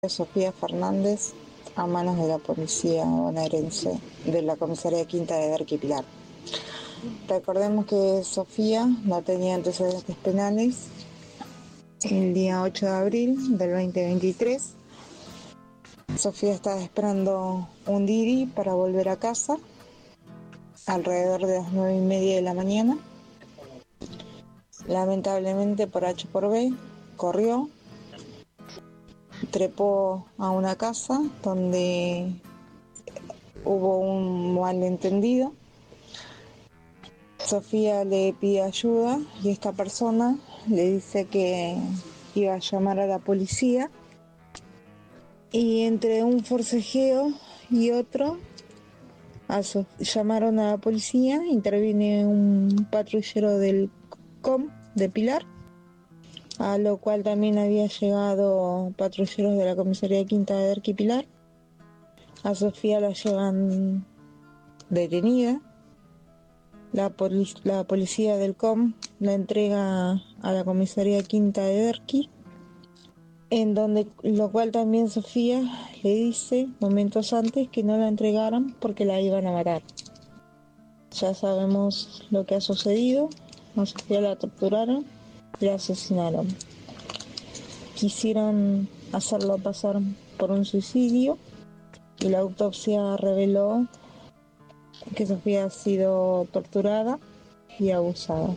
Sofía Fernández a manos de la policía bonaerense de la comisaría Quinta de Derqui Pilar. Recordemos que Sofía no tenía antecedentes penales. El día 8 de abril del 2023, Sofía estaba esperando un Didi para volver a casa alrededor de las 9:30 de la mañana. Lamentablemente, por H por B, corrió, trepó a una casa donde hubo un malentendido. Sofía le pide ayuda y esta persona le dice que iba a llamar a la policía, y entre un forcejeo y otro llamaron a la policía. Interviene un patrullero del COM de Pilar, a lo cual también había llegado patrulleros de la comisaría Quinta de Derqui Pilar. A Sofía la llevan detenida. La policía del COM la entrega a la comisaría Quinta de Derqui, en donde, lo cual también Sofía le dice momentos antes que no la entregaran porque la iban a matar. Ya sabemos lo que ha sucedido. A Sofía la torturaron y la asesinaron. Quisieron hacerlo pasar por un suicidio y la autopsia reveló que Sofía ha sido torturada y abusada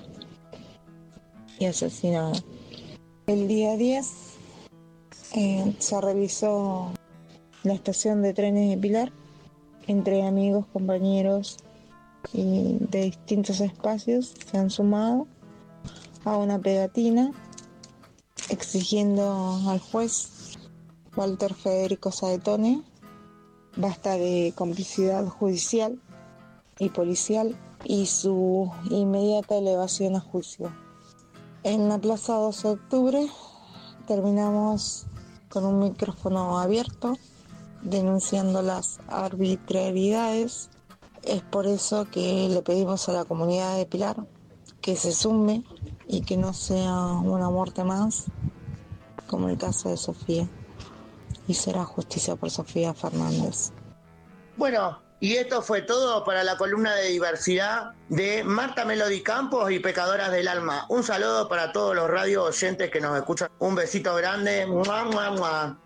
y asesinada. El día 10 se revisó la estación de trenes de Pilar entre amigos, compañeros y de distintos espacios. Se han sumado a una pegatina exigiendo al juez Walter Federico Saetone basta de complicidad judicial y policial y su inmediata elevación a juicio. En la plaza 12 de octubre terminamos con un micrófono abierto denunciando las arbitrariedades. Es por eso que le pedimos a la comunidad de Pilar que se sume y que no sea una muerte más, como el caso de Sofía, y será justicia por Sofía Fernández. Bueno, y esto fue todo para la columna de diversidad de Marta Melody Campos y Pecadoras del Alma. Un saludo para todos los radio oyentes que nos escuchan. Un besito grande. ¡Mua, mua, mua!